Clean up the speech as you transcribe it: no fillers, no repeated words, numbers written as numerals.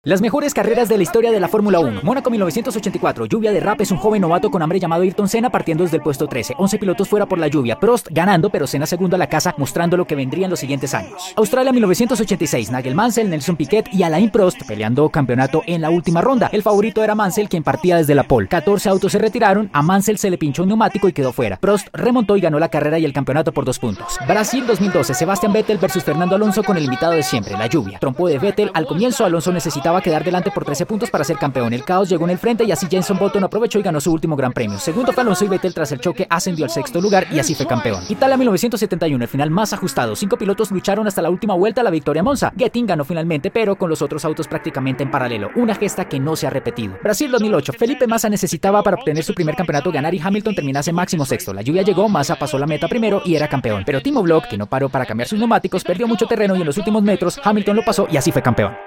Las mejores carreras de la historia de la Fórmula 1. Mónaco 1984. Lluvia de rap es un joven novato con hambre llamado Ayrton Senna partiendo desde el puesto 13. 11 pilotos fuera por la lluvia. Prost ganando, pero Senna segundo a la casa, mostrando lo que vendría en los siguientes años. Australia 1986. Nigel Mansell, Nelson Piquet y Alain Prost peleando campeonato en la última ronda. El favorito era Mansell, quien partía desde la pole. 14 autos se retiraron. A Mansell se le pinchó un neumático y quedó fuera. Prost remontó y ganó la carrera y el campeonato por 2 puntos. Brasil 2012. Sebastian Vettel versus Fernando Alonso con el invitado de siempre, la lluvia. Trompó de Vettel al comienzo. Alonso necesitaba quedar delante por 13 puntos para ser campeón. El caos llegó en el frente y así Jenson Button aprovechó y ganó su último gran premio. Segundo fue Alonso y Vettel tras el choque ascendió al sexto lugar y así fue campeón. Italia 1971, el final más ajustado. 5 pilotos lucharon hasta la última vuelta a la victoria Monza. Getting ganó finalmente, pero con los otros autos prácticamente en paralelo. Una gesta que no se ha repetido. Brasil 2008, Felipe Massa necesitaba para obtener su primer campeonato ganar y Hamilton terminase máximo sexto. La lluvia llegó, Massa pasó la meta primero y era campeón. Pero Timo Glock, que no paró para cambiar sus neumáticos, perdió mucho terreno y en los últimos metros Hamilton lo pasó y así fue campeón.